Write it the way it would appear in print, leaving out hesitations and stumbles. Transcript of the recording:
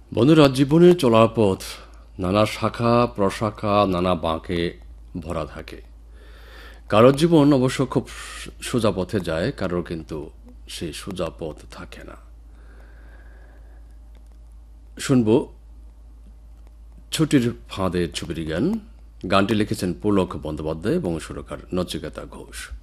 বন্ধুরা, জীবনের চলার পথ নানা শাখা প্রশাখা, নানা বাঁকে ভরা থাকে। কারোর জীবন অবশ্য খুব সোজা পথে যায়, কারোর কিন্তু সেই সোজা পথ থাকে না। শুনবো ছুটির ফাঁদে ছবির গান। গানটি লিখেছেন পুলক বন্দ্যোপাধ্যায় এবং সুরকার নচিকেতা ঘোষ।